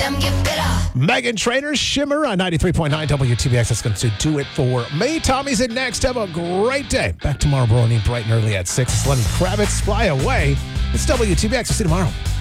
them get better. Megan Trainor, Shimmer on 93.9 WTBX. That's going to do it for me. Tommy's in next. Have a great day. Back tomorrow morning, bright and early at 6. It's Lenny Kravitz. Fly away. It's WTBX. We'll see you tomorrow.